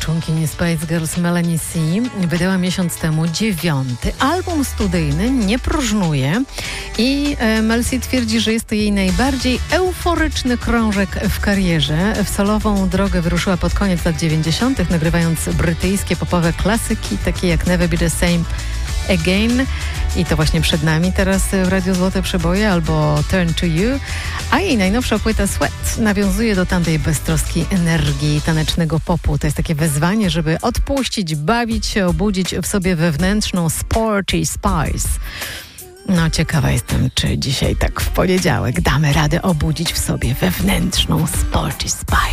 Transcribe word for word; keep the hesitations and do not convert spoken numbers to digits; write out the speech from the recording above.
członkini Spice Girls Melanie C wydała miesiąc temu dziewiąty album studyjny, nie próżnuje, i Mel C twierdzi, że jest to jej najbardziej euforyczny krążek w karierze. W solową drogę wyruszyła pod koniec lat dziewięćdziesiątych, nagrywając brytyjskie popowe klasyki, takie jak Never Be The Same Again, i to właśnie przed nami teraz w Radiu Złote Przeboje, albo Turn To You, a jej najnowsza płyta Sweat nawiązuje do tamtej beztroskiej energii tanecznego popu. To jest takie wezwanie, żeby odpuścić, bawić się, obudzić w sobie wewnętrzną sporty spice. No, ciekawa jestem, czy dzisiaj tak w poniedziałek damy radę obudzić w sobie wewnętrzną sporty spice.